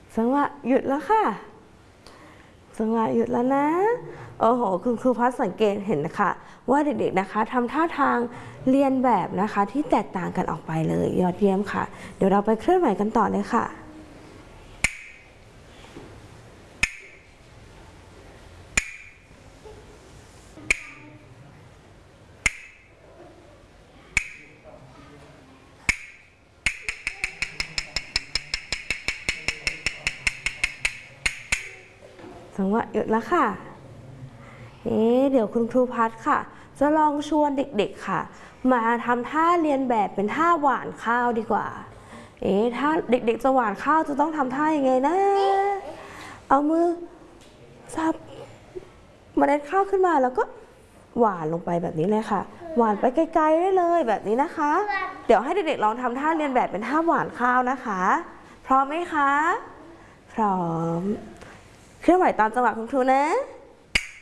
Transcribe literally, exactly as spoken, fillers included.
จังหวะหยุดแล้วค่ะจังหวะหยุดแล้วนะโอ้โหคุณครูพัฒสังเกตเห็นนะคะว่าเด็กๆนะคะทำท่าทางเรียนแบบนะคะที่แตกต่างกันออกไปเลยยอดเยี่ยมค่ะเดี๋ยวเราไปเคลื่อนไหวกันต่อเลยค่ะจังหวะหยุดแล้วค่ะเอ๊ะเดี๋ยวคุณครูพัฒค่ะจะลองชวนเด็กๆค่ะมาทำท่าเรียนแบบเป็นท่าหว่านข้าวดีกว่าเอ๊ะถ้าเด็กๆจะหว่านข้าวจะต้องทำท่ายังไงนะเอามือจับเมล็ดข้าวขึ้นมาแล้วก็หว่านลงไปแบบนี้เลยค่ะหว่านไปไกลๆได้เลยแบบนี้นะคะเดี๋ยวให้เด็กๆลองทำท่าเรียนแบบเป็นท่าหว่านข้าวนะคะพร้อมไหมคะพร้อมเคลื่อนไหวตามจังหวะคุณครูนะ